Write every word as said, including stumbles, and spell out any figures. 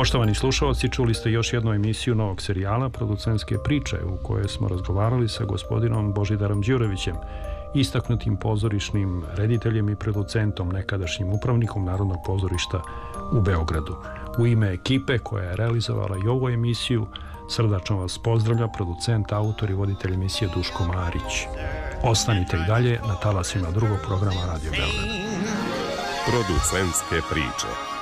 Poštovani slušalci, čuli ste još jednu emisiju novog serijala Producentske priče u kojoj smo razgovarali sa gospodinom Božidarom Đurevićem, istaknutim pozorišnim rediteljem i producentom, nekadašnjim upravnikom Narodnog pozorišta u Beogradu. U ime ekipe koja je realizovala i ovu emisiju, srdačno vas pozdravlja producent, autor i voditelj emisije Duško Marić. Ostanite i dalje na talasima drugog programa Radio Beograda. Producentske priče.